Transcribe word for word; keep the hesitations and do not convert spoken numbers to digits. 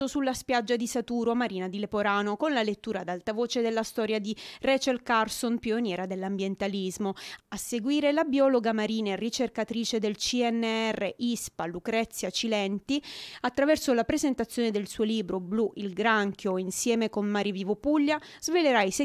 sulla spiaggia di Saturo, Marina di Leporano, con la lettura ad alta voce della storia di Rachel Carson, pioniera dell'ambientalismo. A seguire la biologa marina e ricercatrice del C N R I S P A, Lucrezia Cilenti, attraverso la presentazione del suo libro Blu il granchio, insieme con Mari Vivo Puglia, svelerà i